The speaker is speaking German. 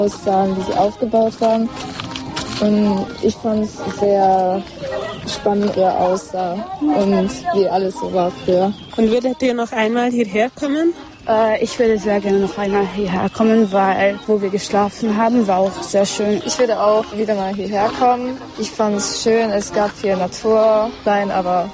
aussahen, wie sie aufgebaut waren. Und ich fand es sehr spannend, wie er aussah und wie alles so war früher. Und würdet ihr noch einmal hierher kommen? Ich würde sehr gerne noch einmal hierher kommen, weil wo wir geschlafen haben, war auch sehr schön. Ich würde auch wieder mal hierher kommen. Ich fand es schön, es gab hier Natur, klein, aber